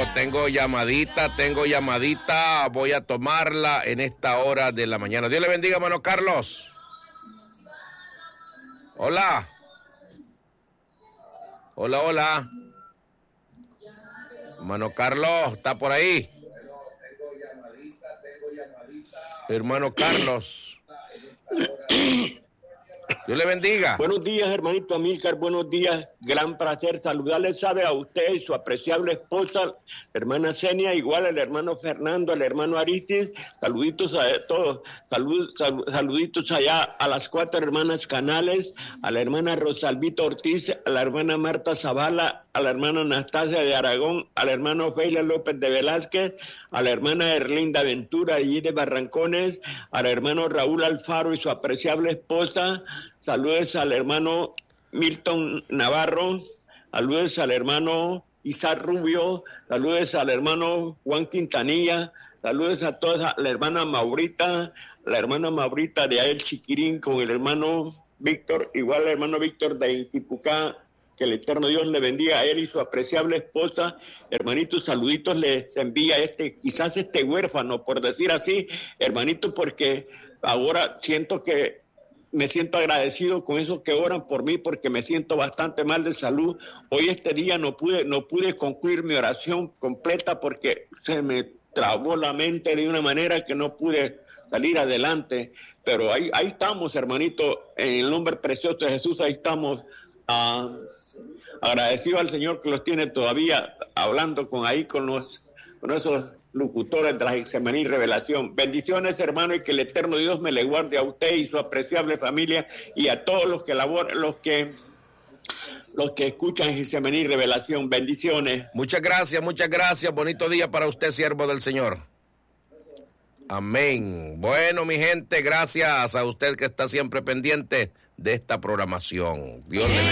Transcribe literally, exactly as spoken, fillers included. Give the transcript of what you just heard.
tengo llamadita, tengo llamadita, voy a tomarla en esta hora de la mañana. Dios le bendiga, hermano Carlos. Hola. Hola, hola. Hermano Carlos, ¿está por ahí? Tengo llamadita, tengo llamadita. Hermano Carlos. Dios le bendiga. Buenos días, hermanito Amílcar, buenos días. Gran placer saludarle, sabe, a usted y su apreciable esposa, hermana Senia, igual al hermano Fernando, al hermano Aristis. Saluditos a todos. Salud, sal, saluditos allá a las cuatro hermanas Canales, a la hermana Rosalvita Ortiz, a la hermana Marta Zavala, a la hermana Anastasia de Aragón, al hermano Feila López de Velázquez, a la hermana Erlinda Ventura allí de Barrancones, al hermano Raúl Alfaro y su apreciable esposa. Saludos al hermano Milton Navarro, saludos al hermano Isaac Rubio, saludos al hermano Juan Quintanilla, saludos a todas, a la hermana Maurita, la hermana Maurita de Ael Chiquirín con el hermano Víctor, igual el hermano Víctor de Intipucá. Que el eterno Dios le bendiga a él y su apreciable esposa. Hermanitos, saluditos les envía este, quizás este huérfano, por decir así, hermanito, porque ahora siento que me siento agradecido con esos que oran por mí, porque me siento bastante mal de salud. Hoy este día no pude, no pude concluir mi oración completa porque se me trabó la mente de una manera que no pude salir adelante. Pero ahí, ahí estamos, hermanito, en el nombre precioso de Jesús, ahí estamos. Uh, agradecido al Señor que los tiene todavía hablando con ahí con los con esos locutores de la Getsemaní Revelación. Bendiciones, hermano, y que el eterno Dios me le guarde a usted y su apreciable familia y a todos los que laboran, los que los que escuchan Getsemaní Revelación. Bendiciones. Muchas gracias, muchas gracias. Bonito día para usted, siervo del Señor. Amén. Bueno, mi gente, gracias a usted que está siempre pendiente de esta programación. Dios le bendiga.